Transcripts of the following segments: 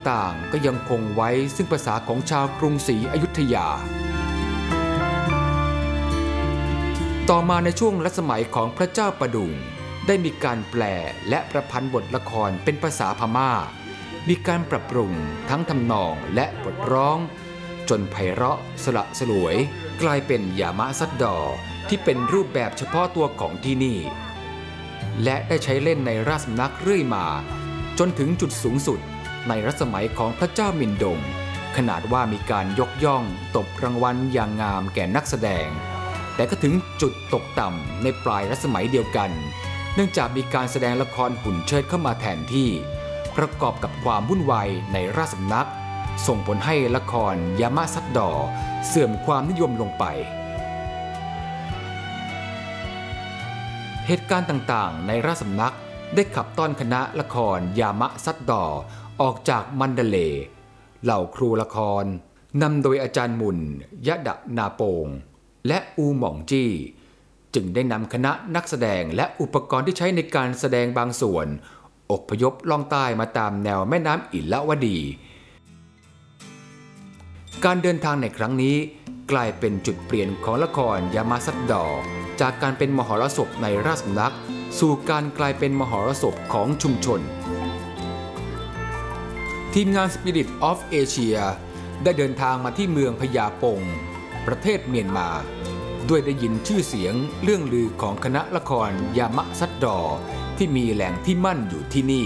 ต่างก็ยังคงไว้ซึ่งภาษาของชาวกรุงศรีอยุธยาต่อมาในช่วงรัชสมัยของพระเจ้าประดุงได้มีการแปลและประพันธ์บทละครเป็นภาษาพม่ามีการปรับปรุงทั้งทำนองและบทร้องจนไพเราะสละสลวยกลายเป็นยามะซัดดอที่เป็นรูปแบบเฉพาะตัวของที่นี่และได้ใช้เล่นในราชสำนักเรื่อยมาจนถึงจุดสูงสุดในรัชสมัยของพระเจ้ามินดงขนาดว่ามีการยกย่องตบรางวัลอย่างงามแก่นักแสดงแต่ก็ถึงจุดตกต่ำในปลายรัชสมัยเดียวกันเนื่องจากมีการแสดงละครหุ่นเชิดเข้ามาแทนที่ประกอบกับความวุ่นวายในราชสำนักส่งผลให้ละครยามะซัดดอเสื่อมความนิยมลงไปเหตุการณ์ต่างๆในราชสำนักได้ขับต้อนคณะละครยามะซัดดอออกจากมันเดเลย์เหล่าครูละครนำโดยอาจารย์มุนยะดะนาโปงและอูหม่องจี้จึงได้นำคณะนักแสดงและอุปกรณ์ที่ใช้ในการแสดงบางส่วนอพยพล่องใต้มาตามแนวแม่น้ำอิละวดีการเดินทางในครั้งนี้กลายเป็นจุดเปลี่ยนของละครยามะซัดดอจากการเป็นมหรสพในราชสำนักสู่การกลายเป็นมหรสพของชุมชนทีมงาน Spirit of Asia ได้เดินทางมาที่เมืองพญาปงประเทศเมียนมาด้วยได้ยินชื่อเสียงเรื่องลือของคณะละครยามะซัดดอที่มีแหล่งที่มั่นอยู่ที่นี่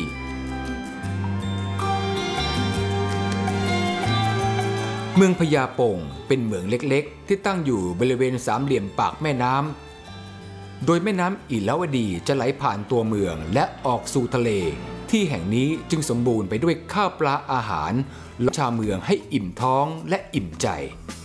เมืองพญาปงเป็นเมืองเล็กๆที่ตั้งอยู่บริเวณสามเหลี่ยมปากแม่น้ำโดยแม่น้ำอิละวดีจะไหลผ่านตัวเมืองและออกสู่ทะเลที่แห่งนี้จึงสมบูรณ์ไปด้วยข้าวปลาอาหารชาวเมืองให้อิ่มท้องและอิ่มใจ